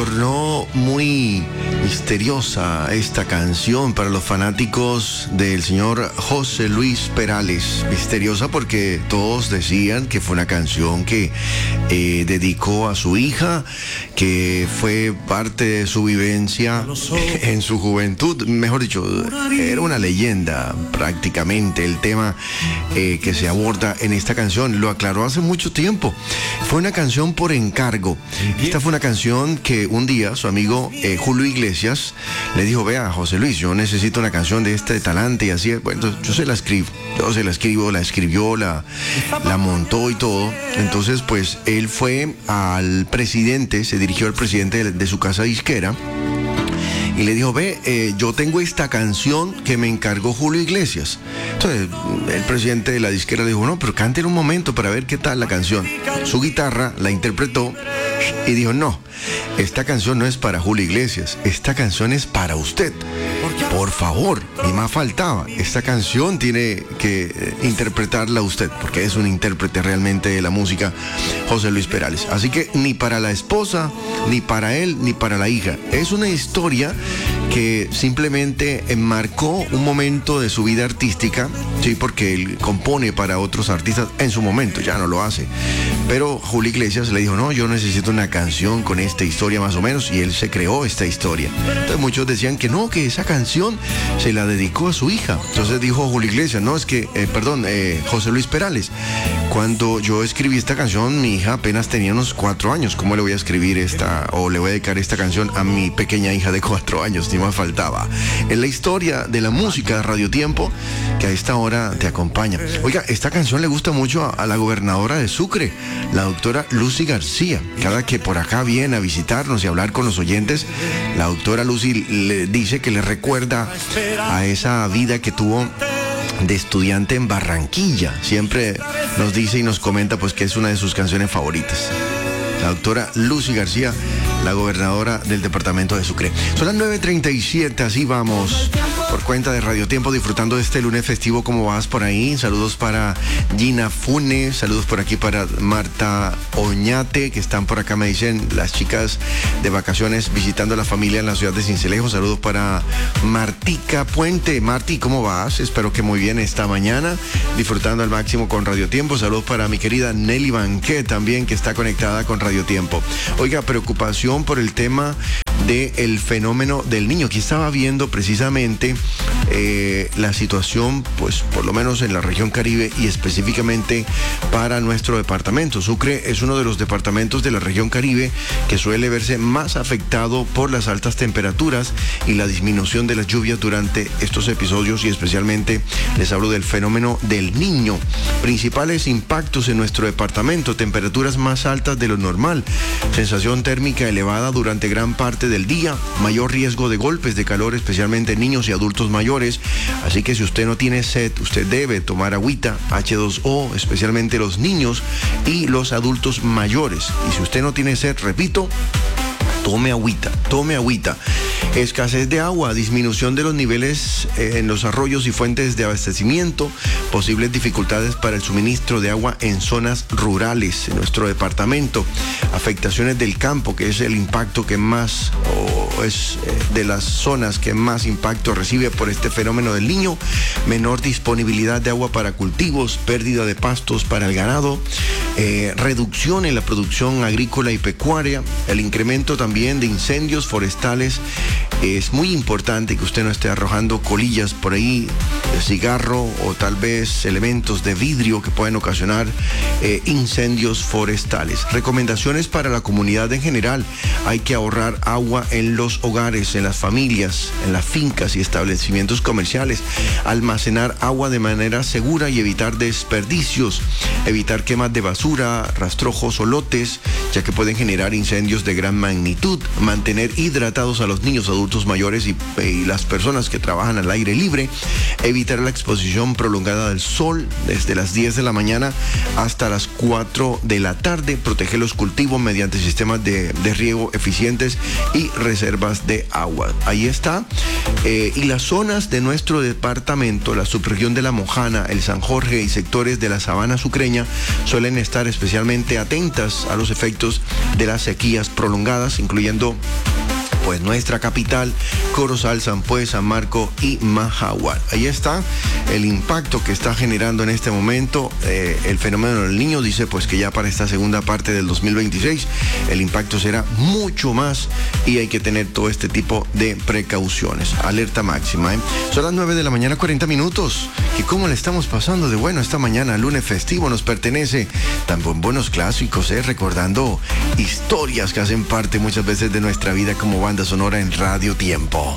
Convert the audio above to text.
tornó muy misteriosa esta canción para los fanáticos del señor José Luis Perales. Misteriosa porque todos decían que fue una canción que dedicó a su hija, que fue parte de su vivencia en su juventud. Mejor dicho, era una leyenda prácticamente el tema que se aborda en esta canción. Lo aclaró hace mucho tiempo. Fue una canción por encargo. Esta fue una canción que un día su amigo Julio Iglesias le dijo: vea, José Luis, yo necesito una canción de este talante y así. Bueno, entonces yo se la escribo, la escribió, la montó y todo. Entonces, pues él fue al presidente, se dirigió al presidente de su casa disquera y le dijo: ve, yo tengo esta canción que me encargó Julio Iglesias. Entonces el presidente de la disquera le dijo: no, pero cante en un momento para ver qué tal la canción. Su guitarra la interpretó y dijo: no, esta canción no es para Julio Iglesias, esta canción es para usted. Por favor, ni más faltaba, esta canción tiene que interpretarla usted, porque es un intérprete realmente de la música, José Luis Perales. Así que ni para la esposa, ni para él, ni para la hija. Es una historia que simplemente enmarcó un momento de su vida artística, sí, porque él compone para otros artistas en su momento, ya no lo hace. Pero Julio Iglesias le dijo: no, yo necesito una canción con esta historia más o menos, y él se creó esta historia. Entonces muchos decían que no, que esa canción se la dedicó a su hija. Entonces dijo Julio Iglesias: no, es que, José Luis Perales, cuando yo escribí esta canción, mi hija apenas tenía unos 4 años. ¿Cómo le voy a escribir le voy a dedicar esta canción a mi pequeña hija de 4 años? Ni más faltaba. Es la historia de la música de Radio Tiempo que a esta hora te acompaña. Oiga, esta canción le gusta mucho a la gobernadora de Sucre, la doctora Lucy García. Cada que por acá viene a visitarnos y hablar con los oyentes, la doctora Lucy le dice que le recuerda a esa vida que tuvo de estudiante en Barranquilla. Siempre nos dice y nos comenta pues que es una de sus canciones favoritas. La doctora Lucy García, la gobernadora del departamento de Sucre. Son las 9:37, así vamos por cuenta de Radio Tiempo, disfrutando de este lunes festivo. ¿Cómo vas por ahí? Saludos para Gina Funes, saludos por aquí para Marta Oñate, que están por acá, me dicen las chicas de vacaciones visitando a la familia en la ciudad de Sincelejo. Saludos para Martica Puente. Marti, ¿cómo vas? Espero que muy bien esta mañana, disfrutando al máximo con Radio Tiempo. Saludos para mi querida Nelly Banquet también, que está conectada con Radio Tiempo. Oiga, preocupación por el tema del fenómeno del niño. Aquí estaba viendo precisamente la situación, pues por lo menos en la región Caribe y específicamente para nuestro departamento. Sucre es uno de los departamentos de la región Caribe que suele verse más afectado por las altas temperaturas y la disminución de las lluvias durante estos episodios, y especialmente les hablo del fenómeno del niño. Principales impactos en nuestro departamento: temperaturas más altas de lo normal, sensación térmica elevada durante gran parte del día, mayor riesgo de golpes de calor, especialmente en niños y adultos mayores. Así que si usted no tiene sed, usted debe tomar agüita, H2O, especialmente los niños y los adultos mayores. Y si usted no tiene sed, repito, tome agüita, tome agüita. Escasez de agua, disminución de los niveles en los arroyos y fuentes de abastecimiento, posibles dificultades para el suministro de agua en zonas rurales en nuestro departamento, afectaciones del campo, que es el impacto que más, es de las zonas que más impacto recibe por este fenómeno del niño, menor disponibilidad de agua para cultivos, pérdida de pastos para el ganado, reducción en la producción agrícola y pecuaria, el incremento también de incendios forestales. Es muy importante que usted no esté arrojando colillas por ahí de cigarro o tal vez elementos de vidrio que pueden ocasionar incendios forestales. Recomendaciones para la comunidad en general: hay que ahorrar agua en los hogares, en las familias, en las fincas y establecimientos comerciales, almacenar agua de manera segura y evitar desperdicios, evitar quemas de basura, rastrojos o lotes, ya que pueden generar incendios de gran magnitud, mantener hidratados a los niños, adultos adultos mayores y las personas que trabajan al aire libre, evitar la exposición prolongada del sol desde las 10 de la mañana hasta las 4 de la tarde, proteger los cultivos mediante sistemas de riego eficientes y reservas de agua. Ahí está. Y las zonas de nuestro departamento, la subregión de La Mojana, el San Jorge y sectores de la Sabana Sucreña suelen estar especialmente atentas a los efectos de las sequías prolongadas, incluyendo pues nuestra capital, Corozal, Sampué, San Marco y Majagual. Ahí está el impacto que está generando en este momento el fenómeno del Niño. Dice pues que ya para esta segunda parte del 2026 el impacto será mucho más y hay que tener todo este tipo de precauciones. Alerta máxima, ¿eh? Son las 9 de la mañana, 40 minutos. ¿Y cómo le estamos pasando de bueno esta mañana? Lunes festivo nos pertenece. Tan buenos clásicos, recordando historias que hacen parte muchas veces de nuestra vida como banda sonora en Radio Tiempo.